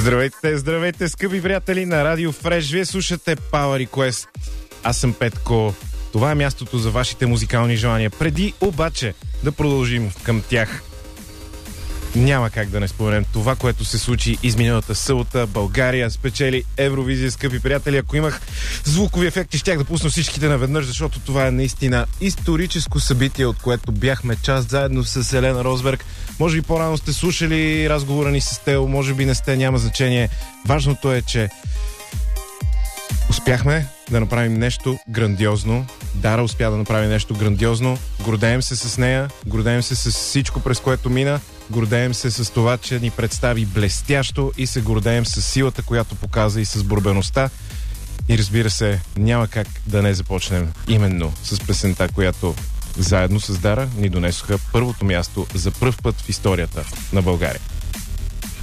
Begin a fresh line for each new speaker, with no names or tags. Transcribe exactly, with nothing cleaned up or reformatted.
Здравейте, здравейте, скъпи приятели на Радио Фреш. Вие слушате Power Request. Аз съм Петко. Това е мястото за вашите музикални желания. Преди обаче да продължим към тях, няма как да не споменем това, което се случи изминалата събота. България спечели Евровизия, скъпи приятели. Ако имах звукови ефекти, щях да пусна всичките наведнъж, защото това е наистина историческо събитие, от което бяхме част заедно с Елена Розберг. Може би по-рано сте слушали разговора ни с Тео, може би не сте, няма значение. Важното е, че успяхме да направим нещо грандиозно. Дара успя да направи нещо грандиозно. Гордеем се с нея, гордеем се с всичко, през което мина. Гордеем се с това, че ни представи блестящо и се гордеем с силата, която показа и с борбеността. И разбира се, няма как да не започнем именно с песента, която заедно с Дара ни донесоха първото място за пръв път в историята на България.